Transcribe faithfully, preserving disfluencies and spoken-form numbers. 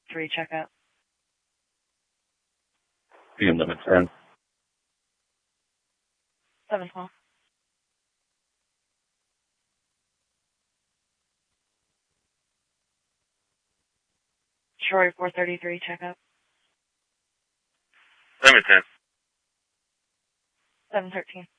three checkup. B M limit ten. seven twelve. Troy four thirty-three checkup. Limit ten. seven thirteen.